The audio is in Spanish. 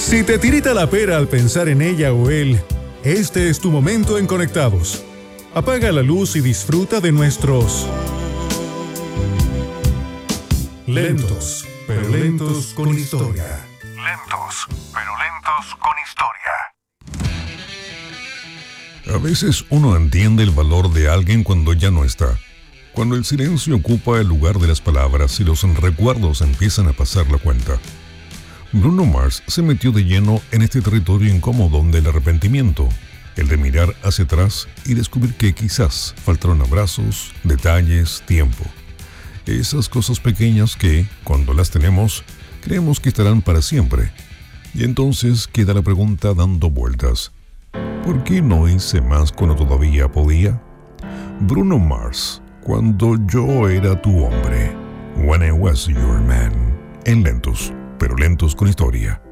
Si te tirita la pera al pensar en ella o él, este es tu momento en Conectados. Apaga la luz y disfruta de nuestros lentos, pero lentos con historia. Lentos, pero lentos con historia. A veces uno entiende el valor de alguien cuando ya no está. Cuando el silencio ocupa el lugar de las palabras y los recuerdos empiezan a pasar la cuenta. Bruno Mars se metió de lleno en este territorio incómodo del arrepentimiento, el de mirar hacia atrás y descubrir que quizás faltaron abrazos, detalles, tiempo. Esas cosas pequeñas que, cuando las tenemos, creemos que estarán para siempre. Y entonces queda la pregunta dando vueltas. ¿Por qué no hice más cuando todavía podía? Bruno Mars, cuando yo era tu hombre. When I was your man. En Lentos, pero lentos con historia.